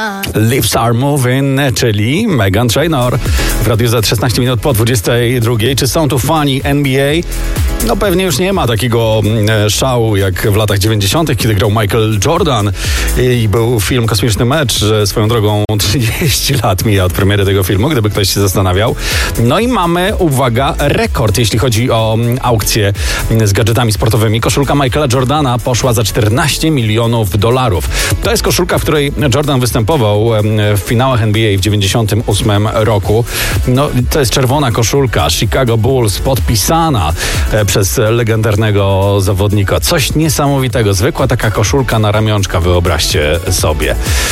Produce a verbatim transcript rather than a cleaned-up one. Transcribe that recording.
Megan. Lips Are Moving, czyli Meghan Trainor. W Radiu Z szesnaście minut po dwudziestej drugiej. Czy są tu fani N B A? No pewnie już nie ma takiego e, szału jak w latach dziewięćdziesiątych, kiedy grał Michael Jordan i był film Kosmiczny Mecz, że swoją drogą trzydzieści lat mija od premiery tego filmu, gdyby ktoś się zastanawiał. No i mamy, uwaga, rekord, jeśli chodzi o aukcję z gadżetami sportowymi. Koszulka Michaela Jordana poszła za czternaście milionów dolarów. To jest koszulka, w której Jordan występował w finałach N B A w dziewięćdziesiątym ósmym roku. No, to jest czerwona koszulka Chicago Bulls, podpisana przez legendarnego zawodnika. Coś niesamowitego. Zwykła taka koszulka na ramionczka, wyobraźcie sobie.